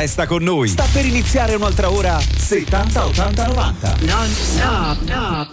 Resta con noi. Sta per iniziare un'altra ora 70 80 90. Non stop, no.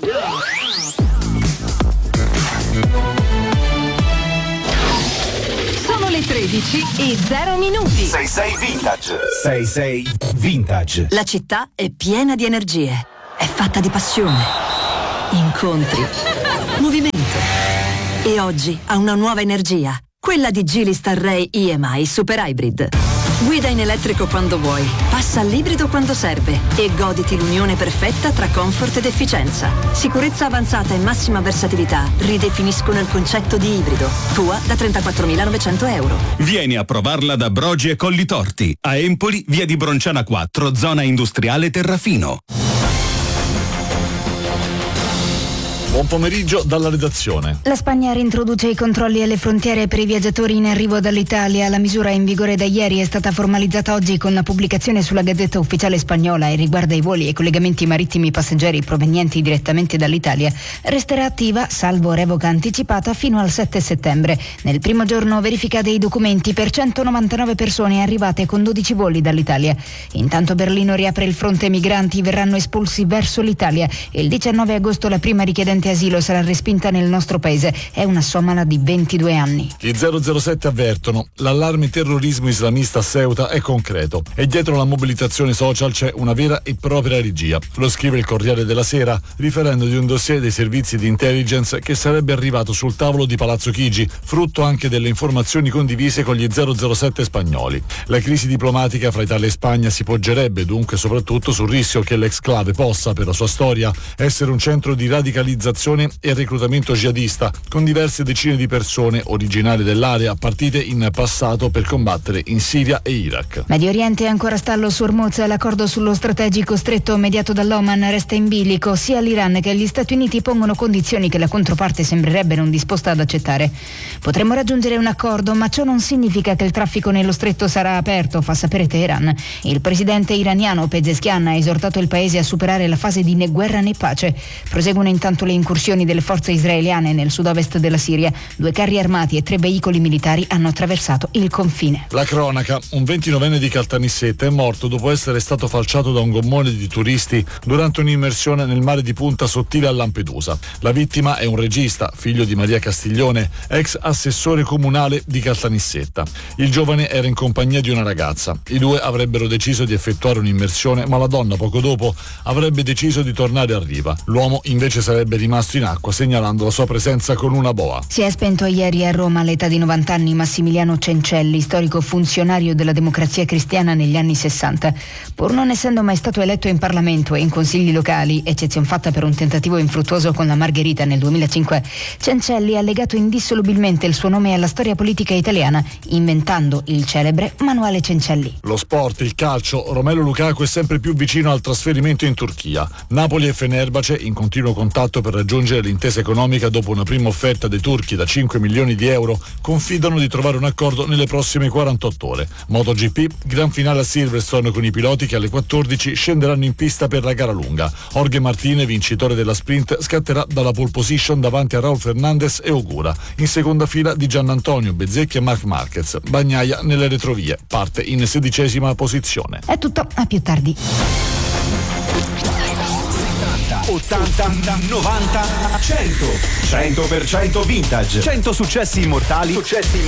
Sono le 13 e 0 minuti. 66 Vintage. 66 Vintage. La città è piena di energie. È fatta di passione, incontri, movimento. E oggi ha una nuova energia. Quella di Geely Starray EMI Super Hybrid. Guida in elettrico quando vuoi, passa all'ibrido quando serve e goditi l'unione perfetta tra comfort ed efficienza. Sicurezza avanzata e massima versatilità ridefiniscono il concetto di ibrido. Tua da 34.900 euro. Vieni a provarla da Brogi e Collitorti. A Empoli, via di Bronciana 4, zona industriale Terrafino. Buon pomeriggio dalla redazione. La Spagna reintroduce i controlli alle frontiere per i viaggiatori in arrivo dall'Italia. La misura è in vigore da ieri, è stata formalizzata oggi con la pubblicazione sulla Gazzetta Ufficiale spagnola e riguarda i voli e collegamenti marittimi passeggeri provenienti direttamente dall'Italia. Resterà attiva, salvo revoca anticipata, fino al 7 settembre. Nel primo giorno verifica dei documenti per 199 persone arrivate con 12 voli dall'Italia. Intanto Berlino riapre il fronte migranti, verranno espulsi verso l'Italia. Il 19 agosto la prima richiedente asilo sarà respinta nel nostro paese. È una somala di 22 anni. Gli 007 avvertono: l'allarme terrorismo islamista a Ceuta è concreto e dietro la mobilitazione social c'è una vera e propria regia. Lo scrive il Corriere della Sera, riferendo di un dossier dei servizi di intelligence che sarebbe arrivato sul tavolo di Palazzo Chigi, frutto anche delle informazioni condivise con gli 007 spagnoli. La crisi diplomatica fra Italia e Spagna si poggerebbe dunque soprattutto sul rischio che l'exclave possa, per la sua storia, essere un centro di radicalizzazione e reclutamento jihadista, con diverse decine di persone originarie dell'area partite in passato per combattere in Siria e Iraq. Medio Oriente è ancora stallo su Hormuz. L'accordo sullo strategico stretto mediato dall'Oman resta in bilico. Sia l'Iran che gli Stati Uniti pongono condizioni che la controparte sembrerebbe non disposta ad accettare. Potremmo raggiungere un accordo, ma ciò non significa che il traffico nello stretto sarà aperto, fa sapere Teheran. Il presidente iraniano Pezeshkian ha esortato il paese a superare la fase di né guerra né pace. Proseguono intanto le incursioni delle forze israeliane nel sud-ovest della Siria. 2 carri armati e 3 veicoli militari hanno attraversato il confine. La cronaca: un 29enne di Caltanissetta è morto dopo essere stato falciato da un gommone di turisti durante un'immersione nel mare di Punta Sottile a Lampedusa. La vittima è un regista, figlio di Maria Castiglione, ex assessore comunale di Caltanissetta. Il giovane era in compagnia di una ragazza. I due avrebbero deciso di effettuare un'immersione, ma la donna poco dopo avrebbe deciso di tornare a riva. L'uomo invece sarebbe rimasto in acqua, segnalando la sua presenza con una boa. Si è spento ieri a Roma all'età di 90 anni Massimiliano Cencelli, storico funzionario della Democrazia Cristiana negli anni 60. Pur non essendo mai stato eletto in Parlamento e in consigli locali, eccezion fatta per un tentativo infruttuoso con la Margherita nel 2005, Cencelli ha legato indissolubilmente il suo nome alla storia politica italiana, inventando il celebre Manuale Cencelli. Lo sport, il calcio: Romelu Lukaku è sempre più vicino al trasferimento in Turchia. Napoli e Fenerbahce in continuo contatto per raggiungere l'intesa economica dopo una prima offerta dei turchi da 5 milioni di euro, confidano di trovare un accordo nelle prossime 48 ore. MotoGP, gran finale a Silverstone con i piloti che alle 14 scenderanno in pista per la gara lunga. Jorge Martin, vincitore della sprint, scatterà dalla pole position davanti a Raul Fernandez e Ogura. In seconda fila di Giannantonio, Bezzecchi e Marc Marquez. Bagnaia nelle retrovie, parte in 16ª posizione. È tutto, a più tardi. 80, 90, 100. 100% vintage. 100 successi immortali